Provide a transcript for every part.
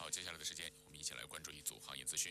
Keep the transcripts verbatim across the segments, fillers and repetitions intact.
好，接下来的时间，我们一起来关注一组行业资讯。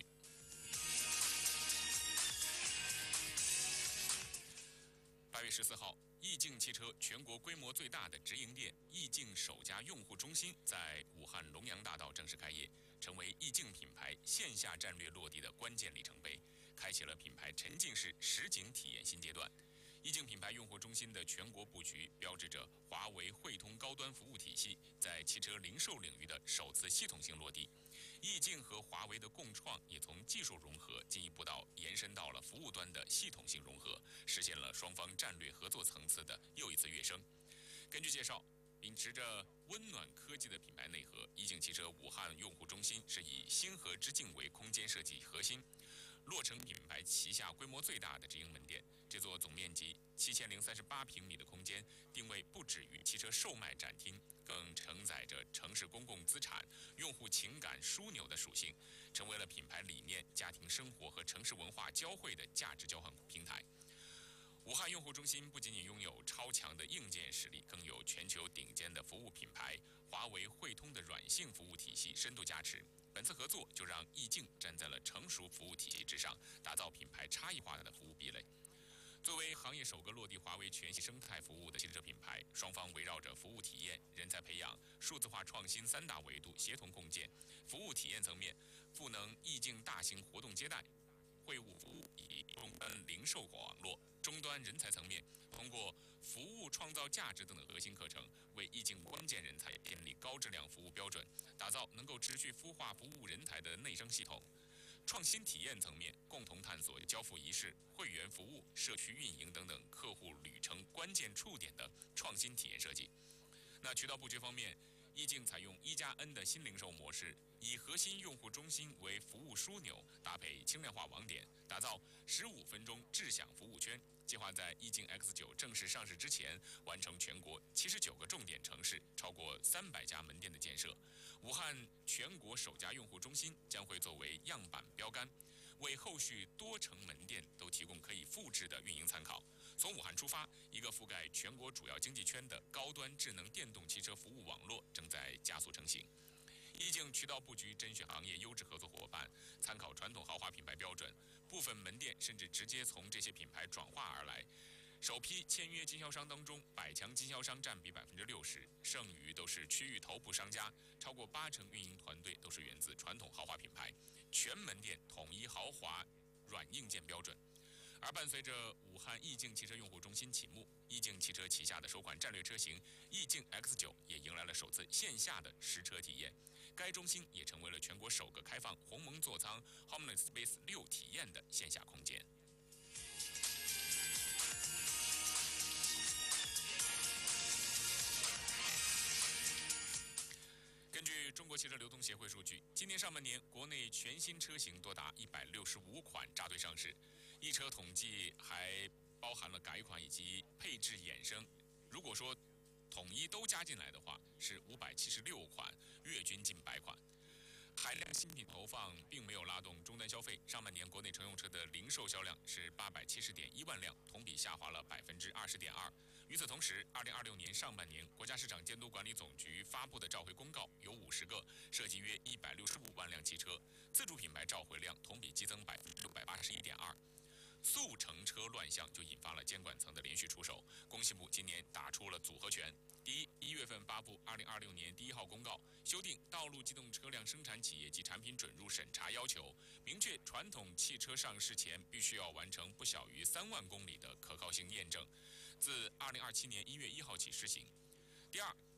八月十四号，易境汽车全国规模最大的直营店易境首家用户中心在武汉龙阳大道正式开业，成为易境品牌线下战略落地的关键里程碑，开启了品牌沉浸式实景体验新阶段。易境品牌用户中心的全国布局，标志着华为汇通高端服务体系在汽车零售领域的首次系统性落地。易境和华为的共创，也从技术融合进一步到延伸到了服务端的系统性融合，实现了双方战略合作层次的又一次跃升。根据介绍，秉持着温暖科技的品牌内核，易境汽车武汉用户中心是以星河之境为空间设计核心，落成品牌旗下规模最大的直营门店。这座总面积七千零三十八平米的空间，定位不止于汽车售卖展厅，更承载着城市公共资产、用户情感枢纽的属性，成为了品牌理念、家庭生活和城市文化交汇的价值交换平台。武汉用户中心不仅仅拥有超强的硬件实力，更有全球顶尖的服务品牌华为汇通的软性服务体系深度加持。本次合作就让易境站在了成熟服务体系之上，打造品牌差异化的服务壁垒。作为行业首个落地华为全系生态服务的汽车品牌，双方围绕着服务体验、人才培养、数字化创新三大维度协同共建。服务体验层面，赋能易境大型活动接待、会务服务以及终端零售网络；终端人才层面，通过服务创造价值等等核心课程，为易境关键人才建立高质量服务标准，打造能够持续孵化服务人才的内生系统。创新体验层面，共同探索交付仪式、会员服务、社区运营等等客户旅程关键触点的创新体验设计。那渠道布局方面，易境采用一加 N 的新零售模式，以核心用户中心为服务枢纽，搭配轻量化网点，打造十五分钟智享服务圈。计划在易境 X 九 正式上市之前，完成全国七十九个重点城市超过三百家门店的建设。武汉全国首家用户中心将会作为样板标杆，为后续多城门店都提供可以复制的运营参考。从武汉出发，一个覆盖全国主要经济圈的高端智能电动汽车服务网络正在加速成型。易境渠道布局甄选行业优质合作伙伴，参考传统豪华品牌标准，部分门店甚至直接从这些品牌转化而来。首批签约经销商当中，百强经销商占比百分之六十，剩余都是区域头部商家，超过八成运营团队都是源自传统豪华品牌，全门店统一豪华软硬件标准。而伴随着武汉易境汽车用户中心启幕，易境汽车旗下的首款战略车型易境 X 九 也迎来了首次线下的实车体验。该中心也成为了全国首个开放鸿蒙座舱 Harmony Space 六体验的线下空间。根据中国汽车流通协会数据，今年上半年国内全新车型多达一百六十五款扎堆上市，一车统计还包含了改款以及配置衍生。如果说统一都加进来的话，是五百七十六款，月均近百款。海量新品投放并没有拉动终端消费，上半年国内乘用车的零售销量是八百七十点一万辆，同比下滑了百分之二十点二。与此同时，二零二六年上半年国家市场监督管理总局发布的召回公告有五十个，涉及约一百六十五万辆汽车，自主品牌召回量同比激增百分之六百八十一点二。速成车乱象就引发了监管层的连续出手，工信部今年打出了组合拳。第一，一月份发布二零二六年第一号公告，修订道路机动车辆生产企业及产品准入审查要求，明确传统汽车上市前必须要完成不小于三万公里的可靠性验证，自二零二七年一月一号起施行。第二，